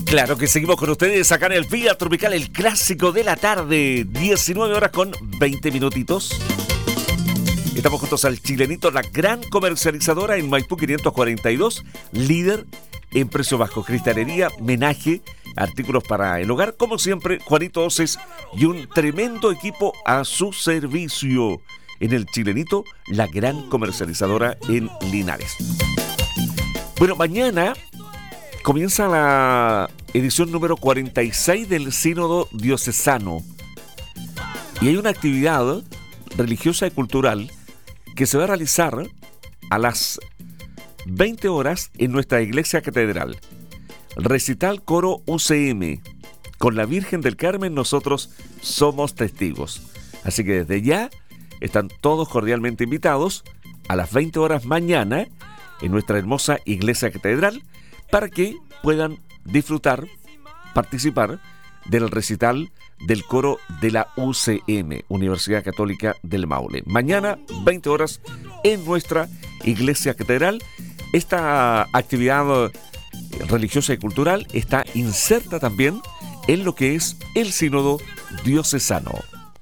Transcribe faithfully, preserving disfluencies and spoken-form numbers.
Claro que seguimos con ustedes acá en el Vía Tropical, el clásico de la tarde, diecinueve horas con veinte minutitos. Estamos juntos al Chilenito, la gran comercializadora en Maipú quinientos cuarenta y dos, líder en precio bajo, cristalería, menaje, artículos para el hogar, como siempre, Juanito Oces y un tremendo equipo a su servicio en el Chilenito, la gran comercializadora en Linares. Bueno, mañana comienza la edición número cuarenta y seis del Sínodo Diocesano y hay una actividad religiosa y cultural que se va a realizar a las veinte horas en nuestra iglesia catedral. Recital coro U C M. Con la Virgen del Carmen nosotros somos testigos. Así que desde ya están todos cordialmente invitados a las veinte horas mañana en nuestra hermosa iglesia catedral para que puedan disfrutar, participar del recital del coro de la U C M, Universidad Católica del Maule. Mañana, veinte horas, en nuestra iglesia catedral. Esta actividad religiosa y cultural está inserta también en lo que es el Sínodo Diocesano.